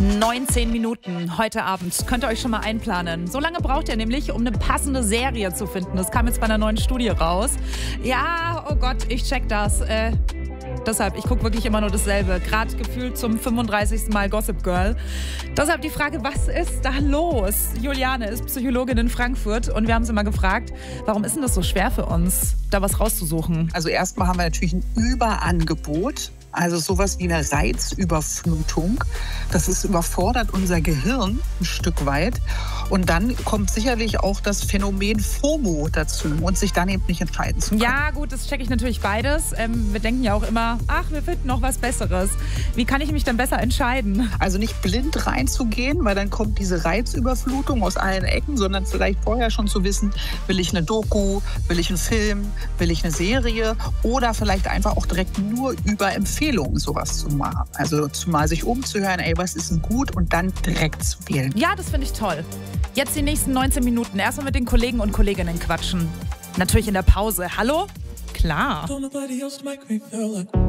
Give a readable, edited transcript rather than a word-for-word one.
19 Minuten heute Abend. Könnt ihr euch schon mal einplanen. So lange braucht ihr nämlich, um eine passende Serie zu finden. Das kam jetzt bei einer neuen Studie raus. Ja, oh Gott, ich check das. Deshalb, ich gucke wirklich immer nur dasselbe. Gerade gefühlt zum 35. Mal Gossip Girl. Deshalb die Frage, was ist da los? Juliane ist Psychologin in Frankfurt und wir haben sie mal gefragt, warum ist denn das so schwer für uns, da was rauszusuchen? Also erstmal haben wir natürlich ein Überangebot. Also sowas wie eine Reizüberflutung. Das überfordert unser Gehirn ein Stück weit. Und dann kommt sicherlich auch das Phänomen FOMO dazu und sich dann eben nicht entscheiden zu können. Ja gut, das checke ich natürlich beides. Wir denken ja auch immer, ach, wir finden noch was Besseres. Wie kann ich mich dann besser entscheiden? Also nicht blind reinzugehen, weil dann kommt diese Reizüberflutung aus allen Ecken, sondern vielleicht vorher schon zu wissen, will ich eine Doku, will ich einen Film, will ich eine Serie oder vielleicht einfach auch direkt nur über Empfehlungen sowas zu machen. Also mal sich umzuhören, ey, was ist denn gut und dann direkt zu wählen. Ja, das finde ich toll. Jetzt die nächsten 19 Minuten. Erstmal mit den Kollegen und Kolleginnen quatschen. Natürlich in der Pause. Hallo? Klar.